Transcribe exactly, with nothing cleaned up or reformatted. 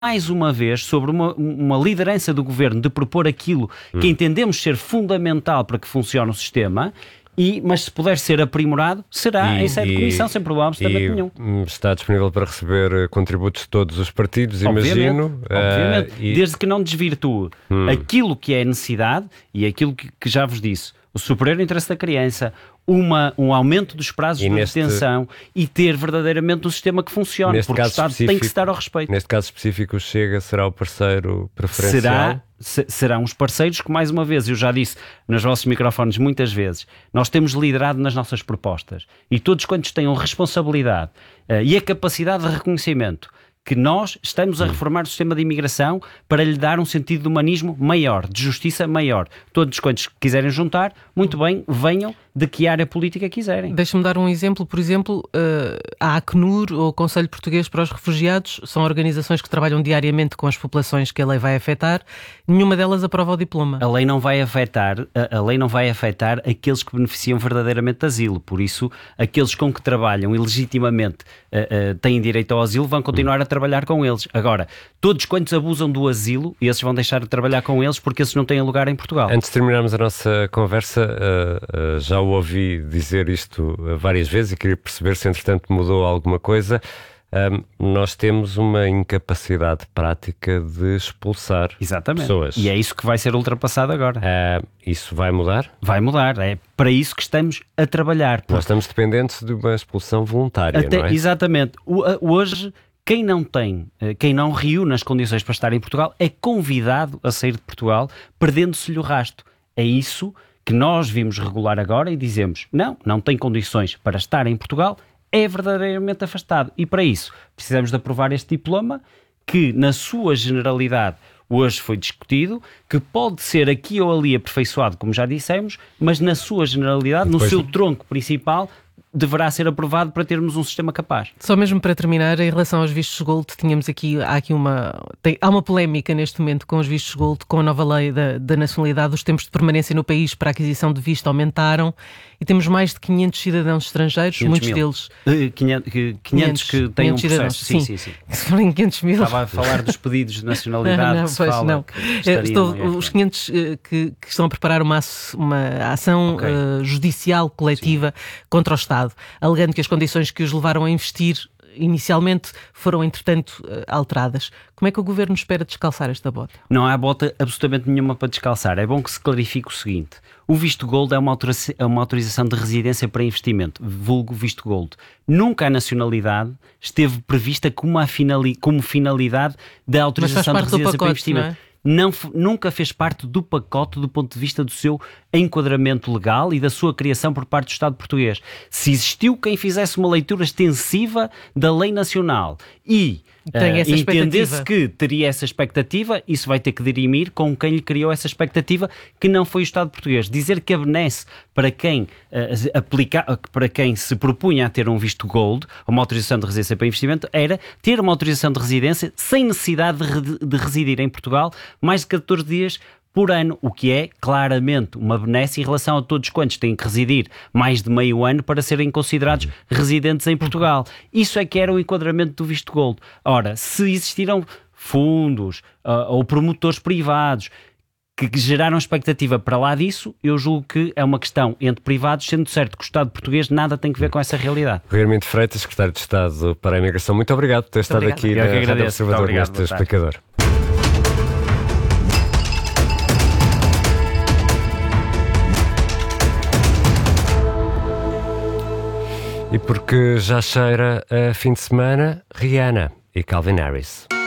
mais uma vez, sobre uma, uma liderança do governo de propor aquilo hum. que entendemos ser fundamental para que funcione o sistema. E, mas se puder ser aprimorado, será e, em sede de comissão, sem problema absolutamente nenhum. Está disponível para receber contributos de todos os partidos, obviamente, imagino. Obviamente, uh, e... desde que não desvirtue hum. aquilo que é necessidade e aquilo que, que já vos disse, o superior interesse da criança, uma, um aumento dos prazos e de neste... detenção e ter verdadeiramente um sistema que funcione, neste porque o Estado tem que se dar ao respeito. Neste caso específico, o Chega será o parceiro preferencial? Será... serão os parceiros que, mais uma vez, eu já disse nos vossos microfones muitas vezes, nós temos liderado nas nossas propostas e todos quantos tenham responsabilidade uh, e a capacidade de reconhecimento que nós estamos a reformar o sistema de imigração para lhe dar um sentido de humanismo maior, de justiça maior. Todos quantos quiserem juntar, muito bem, venham de que área política quiserem. Deixa-me dar um exemplo. Por exemplo, a Acnur, ou o Conselho Português para os Refugiados, são organizações que trabalham diariamente com as populações que a lei vai afetar. Nenhuma delas aprova o diploma. A lei não vai afetar, a, a lei não vai afetar aqueles que beneficiam verdadeiramente de asilo. Por isso, aqueles com que trabalham e legitimamente uh, uh, têm direito ao asilo vão continuar a trabalhar com eles. Agora, todos quantos abusam do asilo, esses vão deixar de trabalhar com eles porque esses não têm lugar em Portugal. Antes de terminarmos a nossa conversa, uh, uh, já o ouvi dizer isto várias vezes e queria perceber se entretanto mudou alguma coisa. Um, nós temos uma incapacidade prática de expulsar Exatamente. pessoas. E é isso que vai ser ultrapassado agora. Uh, isso vai mudar? Vai mudar. É para isso que estamos a trabalhar. Nós estamos dependentes de uma expulsão voluntária, Até, não é? Exatamente. O, hoje, quem não tem, quem não reúne as condições para estar em Portugal é convidado a sair de Portugal, perdendo-se-lhe o rasto. É isso que nós vimos regular agora e dizemos, não, não tem condições para estar em Portugal, é verdadeiramente afastado. E para isso precisamos de aprovar este diploma que, na sua generalidade, hoje foi discutido, que pode ser aqui ou ali aperfeiçoado, como já dissemos, mas na sua generalidade, depois... no seu tronco principal, deverá ser aprovado para termos um sistema capaz. Só mesmo para terminar, em relação aos vistos gold, tínhamos aqui, há aqui uma, tem, há uma polémica neste momento com os vistos gold, com a nova lei da, da nacionalidade. Os tempos de permanência no país para a aquisição de visto aumentaram e temos mais de quinhentos cidadãos estrangeiros, muitos mil. deles... Uh, quinhentos, quinhentos que têm um processo. Sim, sim, sim. Se forem quinhentos mil... Estava a falar dos pedidos de nacionalidade não, que se pois, fala. Não. Que Estou, os quinhentos uh, que, que estão a preparar uma, uma ação okay. uh, judicial coletiva sim. contra o Estado, alegando que as condições que os levaram a investir inicialmente foram, entretanto, alteradas. Como é que o Governo espera descalçar esta bota? Não há bota absolutamente nenhuma para descalçar. É bom que se clarifique o seguinte. O visto gold é uma, autorização, é uma autorização de residência para investimento, vulgo visto gold. Nunca a nacionalidade esteve prevista como, a finali, como finalidade da autorização de residência pacote, para investimento. Não é? Não, nunca fez parte do pacote do ponto de vista do seu enquadramento legal e da sua criação por parte do Estado português. Se existiu quem fizesse uma leitura extensiva da lei nacional e uh, entendesse que teria essa expectativa, isso vai ter que dirimir com quem lhe criou essa expectativa, que não foi o Estado português. Dizer que abnece para quem, uh, aplica, para quem se propunha a ter um visto gold, uma autorização de residência para investimento, era ter uma autorização de residência sem necessidade de, de residir em Portugal mais de catorze dias por ano, o que é claramente uma benesse em relação a todos quantos têm que residir mais de meio ano para serem considerados residentes em Portugal. Isso é que era o enquadramento do visto gold. Ora, se existiram fundos uh, ou promotores privados que geraram expectativa para lá disso, eu julgo que é uma questão entre privados, sendo certo que o Estado português nada tem que ver com essa realidade. Rui Armindo Freitas, Secretário de Estado para a Imigração, muito obrigado por ter estado obrigado. aqui na Rádio Observador neste explicador. E porque já cheira a fim de semana, Rihanna e Calvin Harris.